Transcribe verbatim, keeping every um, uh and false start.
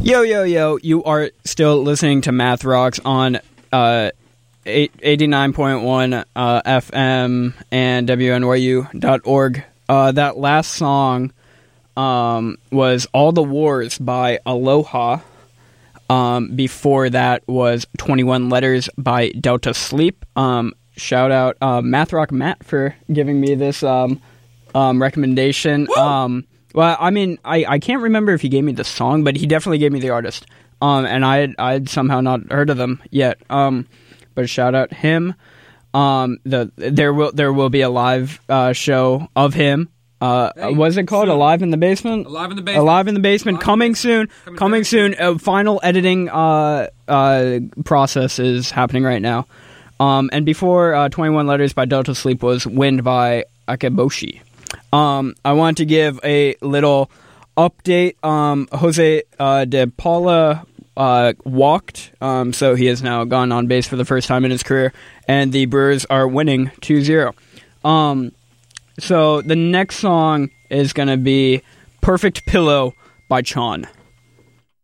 Yo, yo, yo, you are still listening to Math Rocks on uh, eighty-nine point one uh, F M and W N Y U dot org. Uh, that last song um, was All the Wars by Aloha. Um, before that was twenty-one Letters by Delta Sleep. Um, shout out uh, Math Rock Matt for giving me this um, um, recommendation. Um, well, I mean, I, I can't remember if he gave me the song, but he definitely gave me the artist. Um, and I had, I'd somehow not heard of them yet. Um, but shout out him. Um, the there will there will be a live uh, show of him. Uh, hey, was it called soon. Alive in the Basement? Alive in the Basement. Alive in the Basement. Alive coming soon. Coming, coming soon. Uh, final editing uh, uh, process is happening right now. Um, and before uh, twenty-one Letters by Delta Sleep was Wind by Akeboshi. Um, I want to give a little update. Um, Jose uh, de Paula uh, walked, um, so he has now gone on base for the first time in his career, and the Brewers are winning two zero. Um, so the next song is going to be Perfect Pillow by Chon.